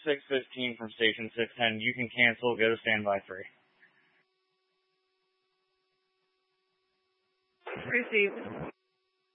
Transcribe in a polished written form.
615 from Station 610. You can cancel. Go to standby 3. Received.